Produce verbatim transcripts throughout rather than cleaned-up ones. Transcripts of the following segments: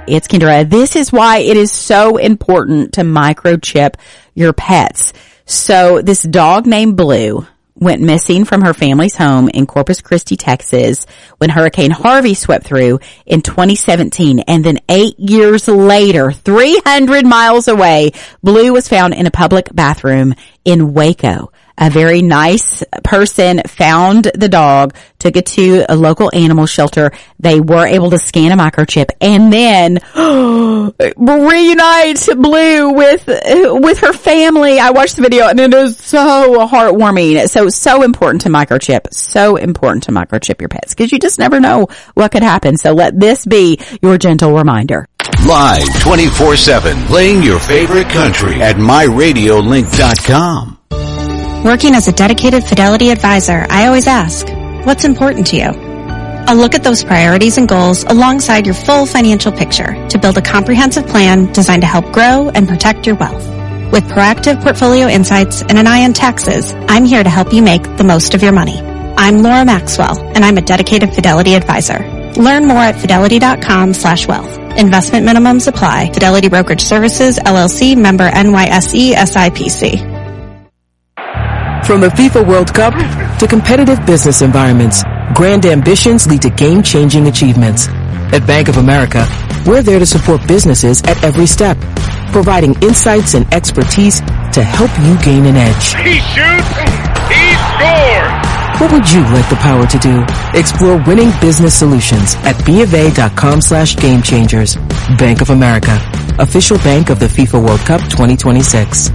It's Kendra. This is why it is so important to microchip your pets. So this dog named Blue went missing from her family's home in Corpus Christi, Texas, when Hurricane Harvey swept through in twenty seventeen. And then eight years later, three hundred miles away, Blue was found in a public bathroom in Waco. A very nice person found the dog, took it to a local animal shelter. They were able to scan a microchip and then reunite Blue with, with her family. I watched the video and it is so heartwarming. So, so important to microchip. So important to microchip your pets because you just never know what could happen. So let this be your gentle reminder. Live twenty-four seven, playing your favorite country at my radio link dot com. Working as a dedicated Fidelity advisor, I always ask, what's important to you? I'll look at those priorities and goals alongside your full financial picture to build a comprehensive plan designed to help grow and protect your wealth. With proactive portfolio insights and an eye on taxes, I'm here to help you make the most of your money. I'm Laura Maxwell, and I'm a dedicated Fidelity advisor. Learn more at fidelity.com slash wealth. Investment minimums apply. Fidelity Brokerage Services, L L C, member N Y S E, S I P C. From the FIFA World Cup to competitive business environments, grand ambitions lead to game-changing achievements. At Bank of America, we're there to support businesses at every step, providing insights and expertise to help you gain an edge. He shoots, he scores! What would you like the power to do? Explore winning business solutions at BofA.com slash game changers. Bank of America, official bank of the FIFA World Cup twenty twenty-six.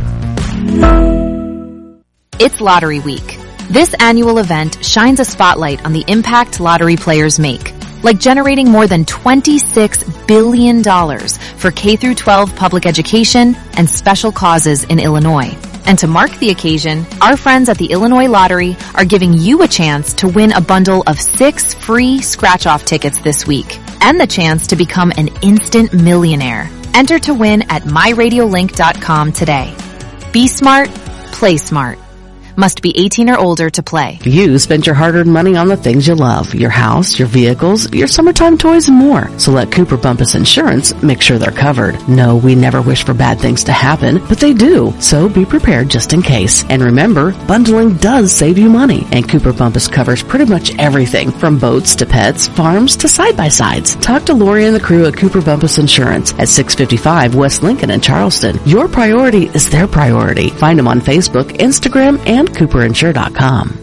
It's Lottery Week. This annual event shines a spotlight on the impact lottery players make, like generating more than twenty-six billion dollars for K through twelve public education and special causes in Illinois. And to mark the occasion, our friends at the Illinois Lottery are giving you a chance to win a bundle of six free scratch-off tickets this week and the chance to become an instant millionaire. Enter to win at my radio link dot com today. Be smart, play smart. Must be eighteen or older to play. You spent your hard-earned money on the things you love. Your house, your vehicles, your summertime toys, and more. So let Cooper Bumpus Insurance make sure they're covered. No, we never wish for bad things to happen, but they do. So be prepared just in case. And remember, bundling does save you money. And Cooper Bumpus covers pretty much everything, from boats to pets, farms to side-by-sides. Talk to Lori and the crew at Cooper Bumpus Insurance at six fifty-five West Lincoln in Charleston. Your priority is their priority. Find them on Facebook, Instagram, and cooper insure dot com.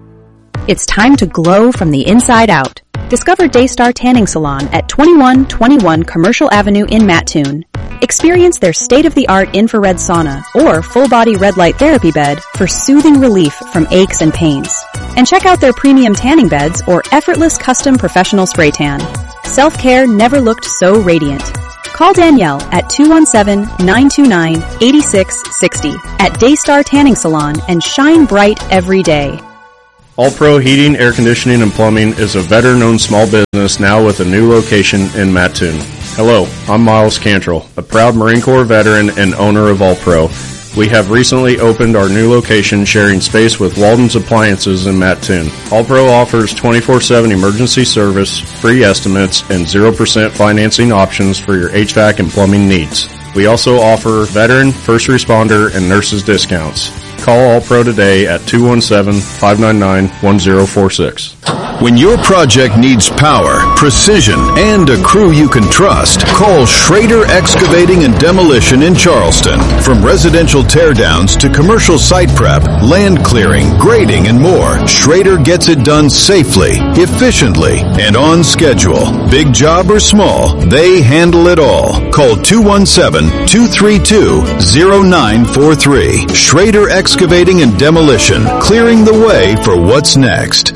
It's time to glow from the inside out. Discover Daystar Tanning Salon at twenty-one twenty-one Commercial Avenue in Mattoon. Experience their state-of-the-art infrared sauna or full-body red light therapy bed for soothing relief from aches and pains. And check out their premium tanning beds or effortless custom professional spray tan. Self-care never looked so radiant. Call Danielle at two one seven, nine two nine, eight six six zero at Daystar Tanning Salon and shine bright every day. All Pro Heating, Air Conditioning, and Plumbing is a veteran-owned small business now with a new location in Mattoon. Hello, I'm Miles Cantrell, a proud Marine Corps veteran and owner of All Pro. We have recently opened our new location sharing space with Walden's Appliances in Mattoon. All Pro offers twenty-four seven emergency service, free estimates, and zero percent financing options for your H V A C and plumbing needs. We also offer veteran, first responder, and nurses discounts. Call All Pro today at two one seven, five nine nine, one zero four six. When your project needs power, precision, and a crew you can trust, call Schrader Excavating and Demolition in Charleston. From residential teardowns to commercial site prep, land clearing, grading, and more, Schrader gets it done safely, efficiently, and on schedule. Big job or small, they handle it all. Call two one seven, two three two, zero nine four three. Schrader Excavating and Demolition, clearing the way for what's next.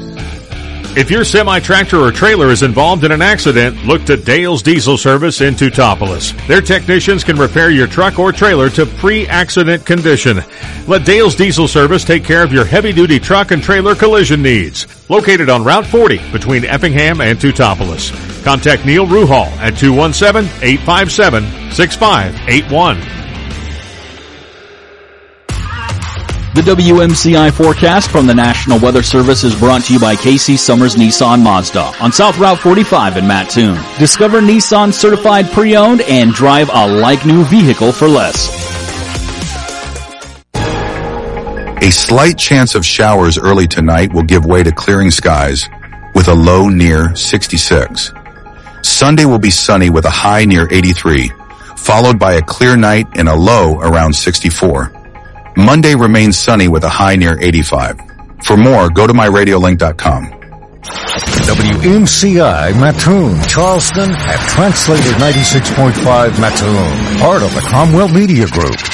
If your semi-tractor or trailer is involved in an accident, look to Dale's Diesel Service in Teutopolis. Their technicians can repair your truck or trailer to pre-accident condition. Let Dale's Diesel Service take care of your heavy-duty truck and trailer collision needs. Located on Route forty between Effingham and Teutopolis. Contact Neil Ruhal at two one seven, eight five seven, six five eight one. The W M C I forecast from the National Weather Service is brought to you by Casey Summers Nissan Mazda on South Route forty-five in Mattoon. Discover Nissan certified pre-owned and drive a like-new vehicle for less. A slight chance of showers early tonight will give way to clearing skies with a low near sixty-six. Sunday will be sunny with a high near eighty-three, followed by a clear night and a low around sixty-four. Monday remains sunny with a high near eighty-five. For more, go to my radio link dot com. W M C I Mattoon, Charleston at Translator ninety-six point five Mattoon, part of the Cromwell Media Group.